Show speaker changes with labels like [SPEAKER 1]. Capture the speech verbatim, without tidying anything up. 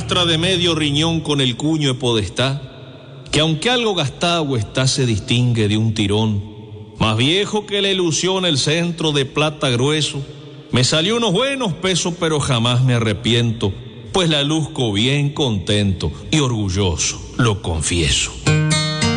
[SPEAKER 1] rastra de medio riñón con el cuño de podestá, que aunque algo gastado está se distingue de un tirón, más viejo que la ilusión el centro de plata grueso, me salió unos buenos pesos pero jamás me arrepiento, pues la luzco bien contento y orgulloso, lo confieso.